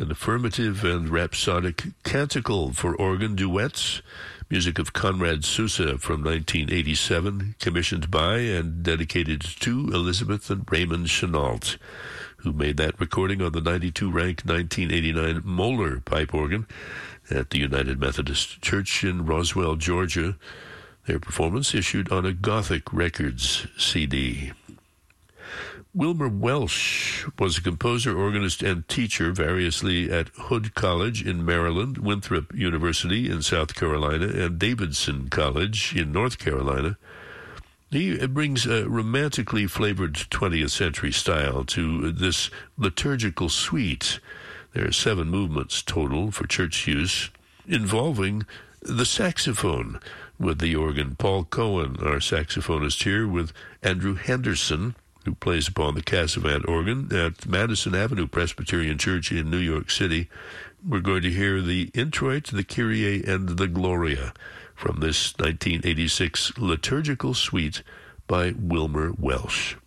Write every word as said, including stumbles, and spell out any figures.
an affirmative and rhapsodic canticle for organ duets, music of Conrad Sousa from nineteen eighty-seven, commissioned by and dedicated to Elizabeth and Raymond Chenault, who made that recording on the ninety-two rank nineteen eighty-nine Moeller pipe organ at the United Methodist Church in Roswell, Georgia. Their performance issued on a Gothic Records C D. Wilmer Welsh was a composer, organist, and teacher variously at Hood College in Maryland, Winthrop University in South Carolina, and Davidson College in North Carolina. He brings a romantically flavored twentieth century style to this liturgical suite. There are seven movements total for church use, involving the saxophone with the organ. Paul Cohen, our saxophonist here, with Andrew Henderson, who plays upon the Cassavant organ at Madison Avenue Presbyterian Church in New York City. We're going to hear the Introit, the Kyrie, and the Gloria from this nineteen eighty-six liturgical suite by Wilmer Welsh.